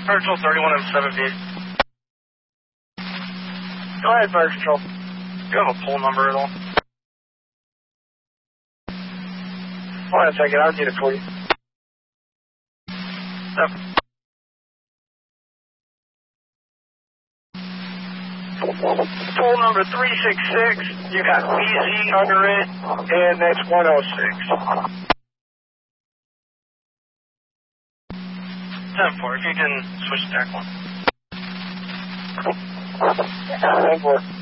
Fire Patrol 31 and 7 feet. Go ahead, Fire Patrol. Do you have a pull number at all? Hold on a second, I'll get it for you. Yep. Toll number 366, you got BZ under it, and that's 106. 10-4, if you can switch to deck 1. 10-4.